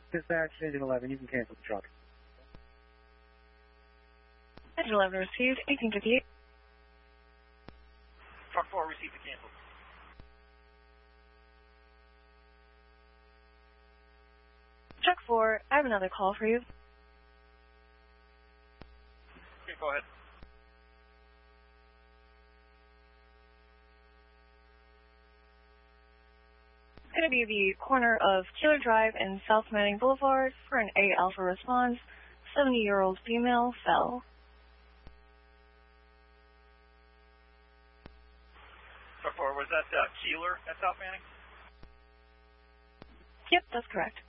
Dispatch, Engine 11, you can cancel the truck. Engine 11 received, 1858. Truck 4 received the cancel. Truck 4, I have another call for you. Okay, go ahead. It's going to be the corner of Taylor Drive and South Manning Boulevard for an A Alpha response. 70-year-old female fell. Truck 4, was that Keeler at South Manning? Yep, that's correct.